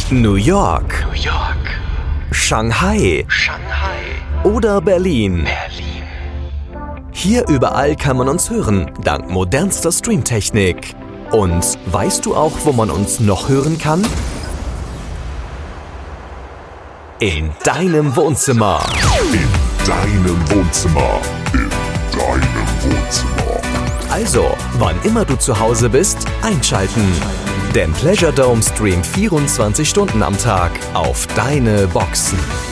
New York, Shanghai oder Berlin. Hier überall kann man uns hören, dank modernster Streamtechnik. Und weißt du auch, wo man uns noch hören kann? In deinem Wohnzimmer. In deinem Wohnzimmer. In deinem Wohnzimmer. Also, wann immer du zu Hause bist, einschalten. Denn Pleasure Dome streamt 24 Stunden am Tag auf deine Boxen.